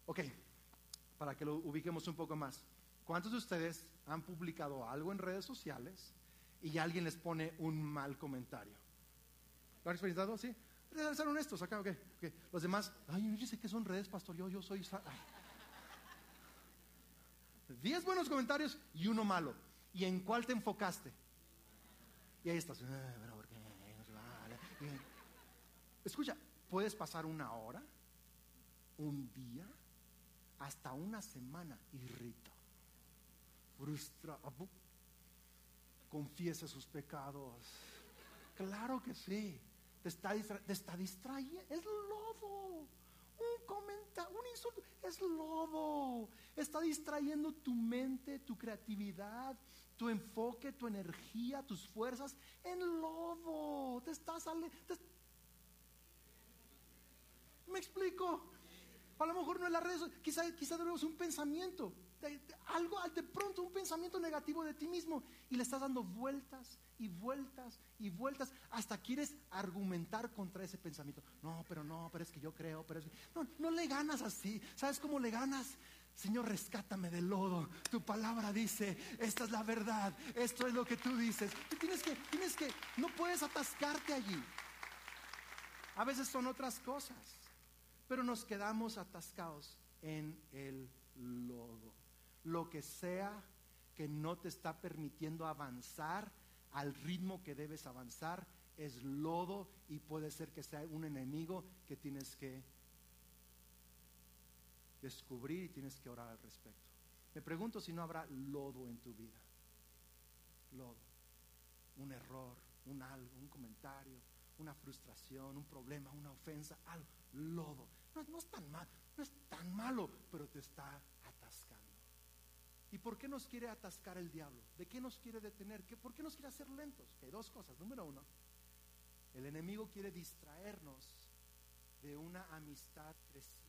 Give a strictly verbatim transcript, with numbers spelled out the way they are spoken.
Ok, para que lo ubiquemos un poco más. ¿Cuántos de ustedes han publicado algo en redes sociales y alguien les pone un mal comentario? ¿Lo han experimentado? ¿Sí? Ser honestos acá, ok, ok. Los demás, ay, yo sé que son redes, pastor, yo, yo soy... Ay. Diez buenos comentarios y uno malo. ¿Y en cuál te enfocaste? Y ahí estás. Ah, ¿por qué? No se vale. Escucha, puedes pasar una hora, un día, hasta una semana irritado, frustrado. Confiesa sus pecados. Claro que sí. Te está, distra- te está distrayendo. Es lodo. Un comentario, un insulto, es lodo. Está distrayendo tu mente, tu creatividad, tu enfoque, tu energía, tus fuerzas en lodo. Te estás ale- te- ¿Me explico? A lo mejor no es las redes, quizá, quizá debemos un pensamiento, de, de, algo, de pronto un pensamiento negativo de ti mismo, y le estás dando vueltas y vueltas y vueltas hasta quieres argumentar contra ese pensamiento. No, pero no, pero es que yo creo, pero es que... No, no le ganas así. ¿Sabes cómo le ganas? Señor, rescátame del lodo. Tu palabra dice, esta es la verdad, esto es lo que tú dices. Tú tienes que, tienes que, no puedes atascarte allí. A veces son otras cosas, pero nos quedamos atascados en el lodo. Lo que sea que no te está permitiendo avanzar al ritmo que debes avanzar es lodo, y puede ser que sea un enemigo que tienes que descubrir y tienes que orar al respecto. Me pregunto si no habrá lodo en tu vida. Lodo, un error, un algo, un comentario, una frustración, un problema, una ofensa, algo, lodo. No, no es tan mal, no es tan malo, pero te está atascando. ¿Y por qué nos quiere atascar el diablo? ¿De qué nos quiere detener? ¿Qué, ¿Por qué nos quiere hacer lentos? Que hay dos cosas. Número uno, el enemigo quiere distraernos de una amistad creciente